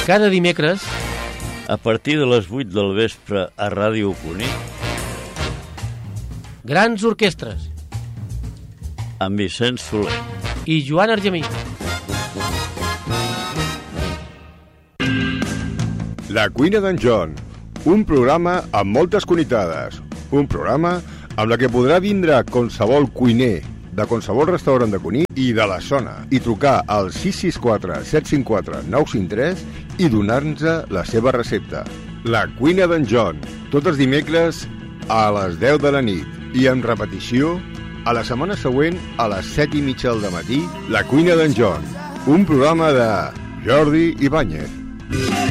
Cada dimecres, a partir de les 8 del vespre a Ràdio Cunit, grans orquestres amb Vicenç Soler i Joan Argemí. La cuina d'en John, un programa amb moltes conitades, un programa amb la que podrà vindre qualsevol cuiner de qualsevol restaurant de Cunit i de la zona i trucar al 664 754 953 i donar-nos la seva recepta. La cuina d'en John, tots els dimecres a les 10 de la nit i en repetició a la setmana següent a les 7:30 del matí. La cuina d'en John, un programa de Jordi Ibáñez.